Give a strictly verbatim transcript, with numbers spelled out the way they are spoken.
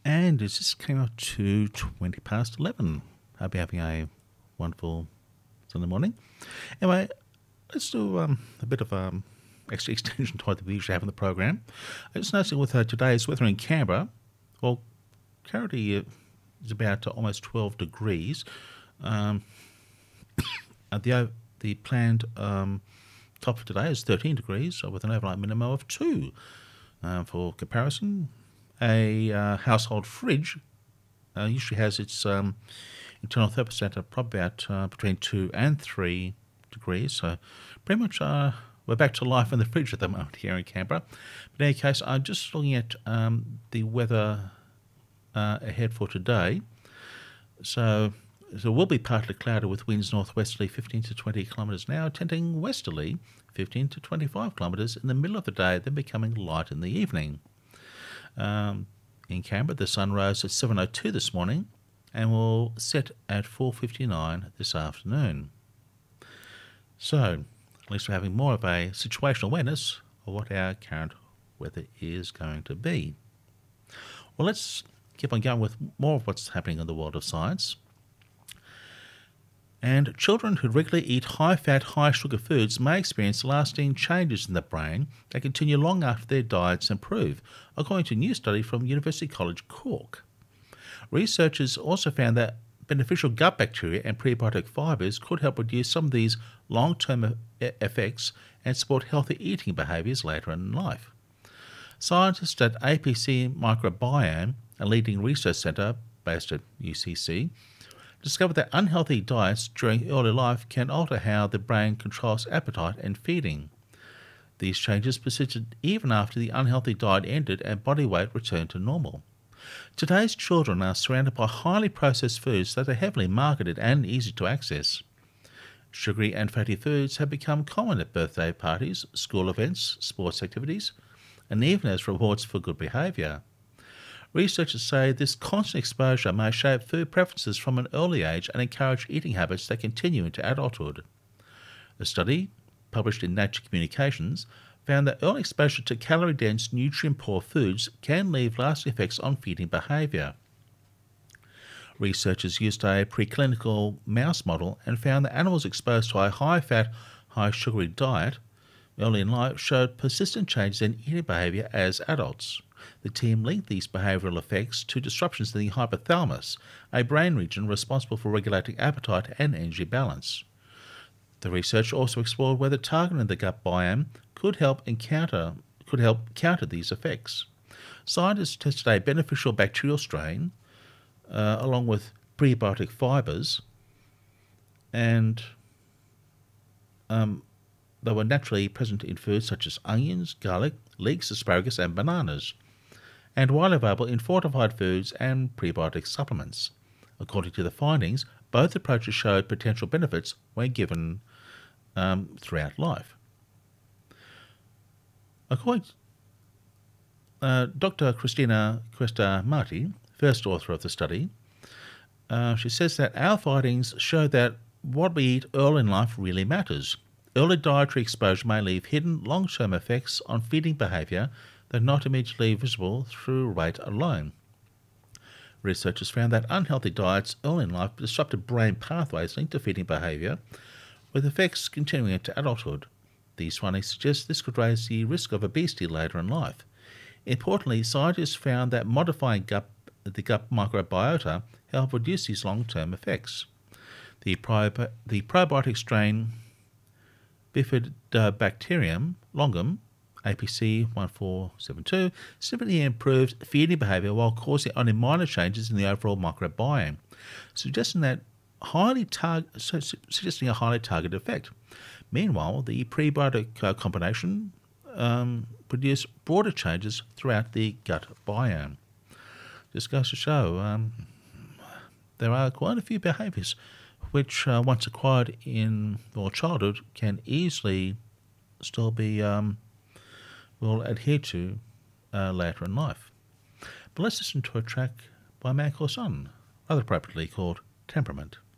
And it just came up to twenty past eleven. Hope you're having a wonderful Sunday morning. Anyway, let's do um, a bit of um, extra extension to what we usually have in the program. I just noticing with uh, today's weather in Canberra, well, currently uh, it's about uh, almost twelve degrees. Um, uh, the, uh, the planned um, top for today is thirteen degrees, uh, with an overnight minimum of two. Uh, for comparison, a uh, household fridge uh, usually has its um, internal thermostat at probably about uh, between two and three degrees. So pretty much uh, we're back to life in the fridge at the moment here in Canberra. But in any case, I'm just looking at um, the weather uh, ahead for today. So, so it will be partly cloudy with winds northwesterly fifteen to twenty kilometres an hour, tending westerly fifteen to twenty-five kilometres in the middle of the day, then becoming light in the evening. Um, in Canberra, the sun rose at seven oh two this morning and will set at four fifty-nine this afternoon. So, at least we're having more of a situational awareness of what our current weather is going to be. Well, let's keep on going with more of what's happening in the world of science. And children who regularly eat high-fat, high-sugar foods may experience lasting changes in the brain that continue long after their diets improve, according to a new study from University College Cork. Researchers also found that beneficial gut bacteria and prebiotic fibres could help reduce some of these long-term effects and support healthy eating behaviours later in life. Scientists at A P C Microbiome, a leading research centre based at U C C, discovered that unhealthy diets during early life can alter how the brain controls appetite and feeding. These changes persisted even after the unhealthy diet ended and body weight returned to normal. Today's children are surrounded by highly processed foods that are heavily marketed and easy to access. Sugary and fatty foods have become common at birthday parties, school events, sports activities, and even as rewards for good behaviour. Researchers say this constant exposure may shape food preferences from an early age and encourage eating habits that continue into adulthood. A study, published in Nature Communications, found that early exposure to calorie-dense, nutrient-poor foods can leave lasting effects on feeding behaviour. Researchers used a preclinical mouse model and found that animals exposed to a high-fat, high-sugary diet early in life showed persistent changes in eating behaviour as adults. The team linked these behavioural effects to disruptions in the hypothalamus, a brain region responsible for regulating appetite and energy balance. The research also explored whether targeting the gut biome could help encounter could help counter these effects. Scientists tested a beneficial bacterial strain uh, along with prebiotic fibres, and um, they were naturally present in foods such as onions, garlic, leeks, asparagus and bananas, and widely available in fortified foods and prebiotic supplements. According to the findings, both approaches showed potential benefits when given um, throughout life. According to uh, Doctor Christina Cuesta-Marti, first author of the study, uh, she says that our findings show that what we eat early in life really matters. Early dietary exposure may leave hidden long-term effects on feeding behaviour that are not immediately visible through weight alone. Researchers found that unhealthy diets early in life disrupted brain pathways linked to feeding behaviour, with effects continuing into adulthood. These findings suggest this could raise the risk of obesity later in life. Importantly, scientists found that modifying gut, the gut microbiota helped reduce these long-term effects. The, probi- the probiotic strain Bifidobacterium longum, A P C one four seven two, simply improved feeding behaviour while causing only minor changes in the overall microbiome, suggesting that highly tar- suggesting a highly targeted effect. Meanwhile, the prebiotic uh, combination um, produced broader changes throughout the gut biome. This goes to show um, there are quite a few behaviours which, uh, once acquired in your childhood, can easily still be um, well adhered to uh, later in life. But let's listen to a track by a man called Sun, rather appropriately called Temperament.